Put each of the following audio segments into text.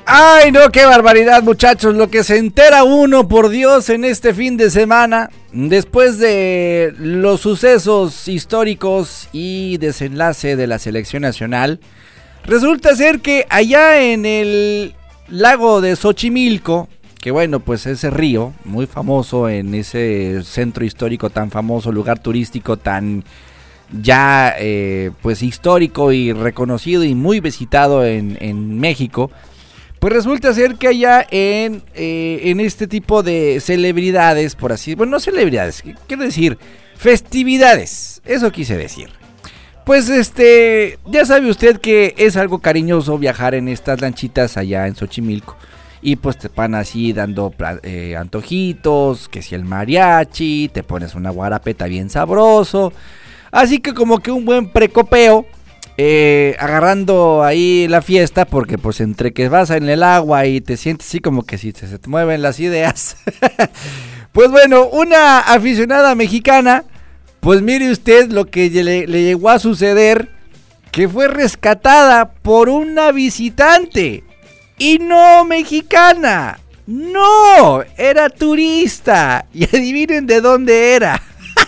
Ay, no, qué barbaridad, muchachos, lo que se entera uno, por Dios, en este fin de semana, después de los sucesos históricos y desenlace de la selección nacional. Resulta ser que allá en el lago de Xochimilco, que bueno, pues ese río, muy famoso en ese centro histórico tan famoso, lugar turístico tan ya pues histórico y reconocido y muy visitado en México. Pues resulta ser que allá en este tipo de celebridades, por así, bueno, no celebridades, quiero decir, festividades, eso quise decir. Pues ya sabe usted que es algo cariñoso viajar en estas lanchitas allá en Xochimilco. Y pues te van así dando antojitos, que si el mariachi, te pones una guarapeta bien sabroso. Así que como que un buen precopeo. Agarrando ahí la fiesta, porque pues entre que vas en el agua y te sientes así como que si se te mueven las ideas. Pues bueno, una aficionada mexicana, pues mire usted lo que le llegó a suceder, que fue rescatada por una visitante y no mexicana. No, era turista. Y adivinen de dónde era.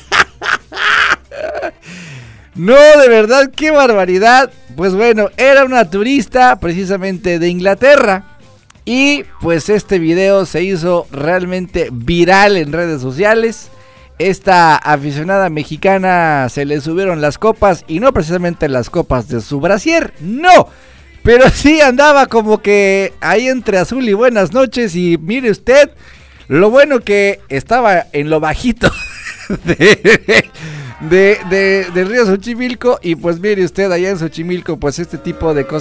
No, de verdad, qué barbaridad. Pues bueno, era una turista precisamente de Inglaterra. Y pues este video se hizo realmente viral en redes sociales. Esta aficionada mexicana se le subieron las copas. Y no precisamente las copas de su brasier, no. Pero sí andaba como que ahí entre azul y buenas noches. Y mire usted, lo bueno que estaba en lo bajito del río Xochimilco. Y pues mire usted, allá en Xochimilco, pues este tipo de cosas